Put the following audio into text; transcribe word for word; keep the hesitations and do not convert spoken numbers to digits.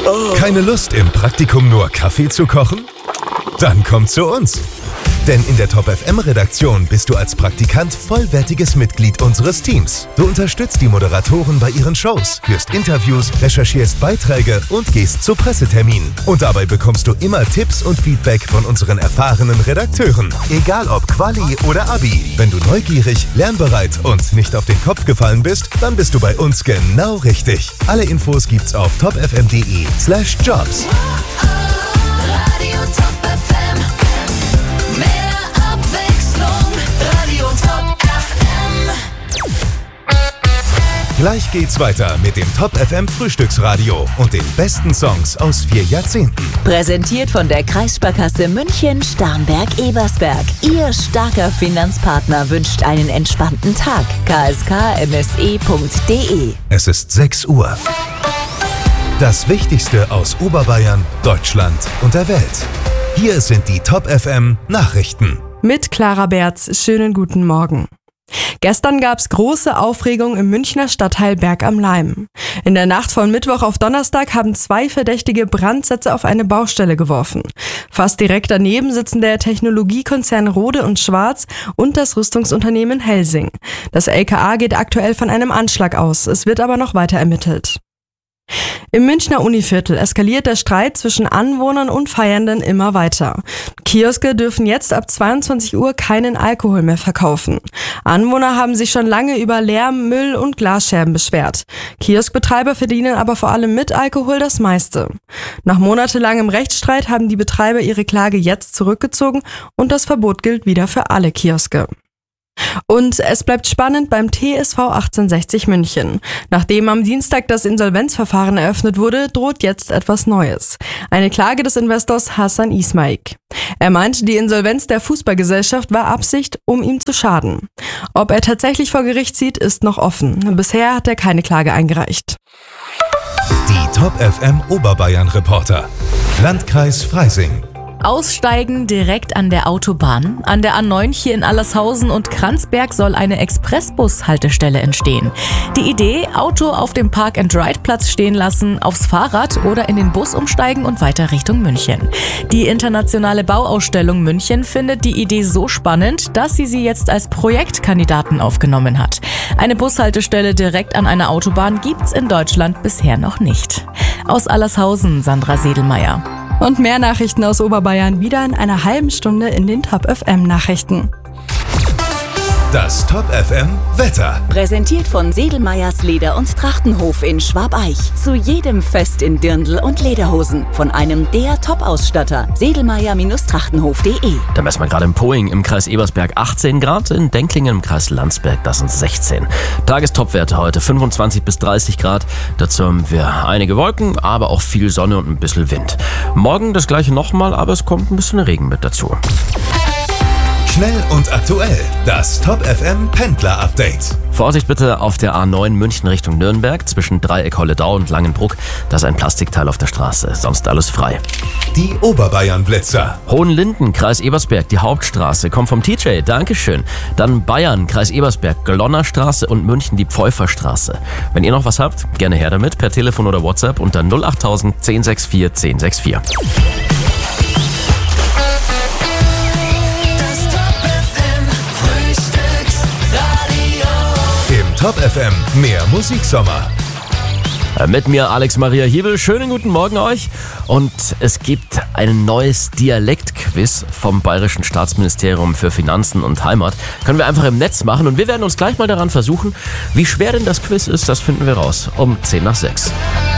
Keine Lust, im Praktikum nur Kaffee zu kochen? Dann komm zu uns. Denn in der Top F M-Redaktion bist du als Praktikant vollwertiges Mitglied unseres Teams. Du unterstützt die Moderatoren bei ihren Shows, führst Interviews, recherchierst Beiträge und gehst zu Presseterminen. Und dabei bekommst du immer Tipps und Feedback von unseren erfahrenen Redakteuren. Egal ob Quali oder Abi. Wenn du neugierig, lernbereit und nicht auf den Kopf gefallen bist, dann bist du bei uns genau richtig. Alle Infos gibt's auf topfm.de slash jobs. Radio Top F M. Mehr Abwechslung. Radio Top F M. Gleich geht's weiter mit dem Top F M Frühstücksradio und den besten Songs aus vier Jahrzehnten. Präsentiert von der Kreissparkasse München Starnberg-Ebersberg. Ihr starker Finanzpartner wünscht einen entspannten Tag. k s k m s e punkt d e. Es ist sechs Uhr. Das Wichtigste aus Oberbayern, Deutschland und der Welt. Hier sind die Top F M Nachrichten. Mit Clara Berz, schönen guten Morgen. Gestern gab es große Aufregung im Münchner Stadtteil Berg am Laim. In der Nacht von Mittwoch auf Donnerstag haben zwei Verdächtige Brandsätze auf eine Baustelle geworfen. Fast direkt daneben sitzen der Technologiekonzern Rode und Schwarz und das Rüstungsunternehmen Helsing. Das L K A geht aktuell von einem Anschlag aus, es wird aber noch weiter ermittelt. Im Münchner Univiertel eskaliert der Streit zwischen Anwohnern und Feiernden immer weiter. Kioske dürfen jetzt ab zweiundzwanzig Uhr keinen Alkohol mehr verkaufen. Anwohner haben sich schon lange über Lärm, Müll und Glasscherben beschwert. Kioskbetreiber verdienen aber vor allem mit Alkohol das meiste. Nach monatelangem Rechtsstreit haben die Betreiber ihre Klage jetzt zurückgezogen und das Verbot gilt wieder für alle Kioske. Und es bleibt spannend beim T S V achtzehnhundertsechzig München. Nachdem am Dienstag das Insolvenzverfahren eröffnet wurde, droht jetzt etwas Neues. Eine Klage des Investors Hassan Ismaik. Er meinte, die Insolvenz der Fußballgesellschaft war Absicht, um ihm zu schaden. Ob er tatsächlich vor Gericht zieht, ist noch offen. Bisher hat er keine Klage eingereicht. Die Top F M Oberbayern Reporter. Landkreis Freising. Aussteigen direkt an der Autobahn. An der A neun hier in Allershausen und Kranzberg soll eine Expressbus-Haltestelle entstehen. Die Idee, Auto auf dem Park-and-Ride-Platz stehen lassen, aufs Fahrrad oder in den Bus umsteigen und weiter Richtung München. Die internationale Bauausstellung München findet die Idee so spannend, dass sie sie jetzt als Projektkandidaten aufgenommen hat. Eine Bushaltestelle direkt an einer Autobahn gibt's in Deutschland bisher noch nicht. Aus Allershausen, Sandra Sedelmeier. Und mehr Nachrichten aus Oberbayern wieder in einer halben Stunde in den Top F M Nachrichten. Das Top F M Wetter. Präsentiert von Sedelmeyers Leder- und Trachtenhof in Schwabeich. Zu jedem Fest in Dirndl und Lederhosen. Von einem der Top-Ausstatter. Sedelmeyer Trachtenhof punkt de. Da messen wir gerade in Poing im Kreis Ebersberg achtzehn Grad, in Denklingen im Kreis Landsberg, das sind sechzehn. Tagestopwerte heute fünfundzwanzig bis dreißig Grad. Dazu haben wir einige Wolken, aber auch viel Sonne und ein bisschen Wind. Morgen das gleiche nochmal, aber es kommt ein bisschen Regen mit dazu. Schnell und aktuell. Das Top F M Pendler Update. Vorsicht bitte auf der A neun München Richtung Nürnberg zwischen Dreieck-Holledau und Langenbruck. Da ist ein Plastikteil auf der Straße, sonst alles frei. Die Oberbayern Blitzer. Hohenlinden, Kreis Ebersberg, die Hauptstraße. Kommt vom T J, Dankeschön. Dann Bayern, Kreis Ebersberg, Glonnerstraße und München die Pfeuferstraße. Wenn ihr noch was habt, gerne her damit per Telefon oder WhatsApp unter null acht null null eins sechs vier eins sechs vier. Top F M, mehr Musiksommer. Mit mir Alex Maria Hiebel. Schönen guten Morgen euch. Und es gibt ein neues Dialektquiz vom Bayerischen Staatsministerium für Finanzen und Heimat. Können wir einfach im Netz machen und wir werden uns gleich mal daran versuchen, wie schwer denn das Quiz ist. Das finden wir raus um zehn nach sechs.